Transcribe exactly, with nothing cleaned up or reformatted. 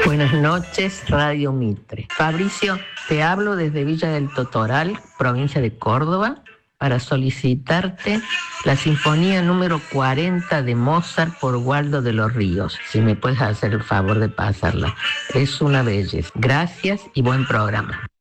Buenas noches, Radio Mitre. Fabricio, te hablo desde Villa del Totoral, provincia de Córdoba, para solicitarte la sinfonía número cuarenta de Mozart por Waldo de los Ríos. Si me puedes hacer el favor de pasarla. Es una belleza. Gracias y buen programa.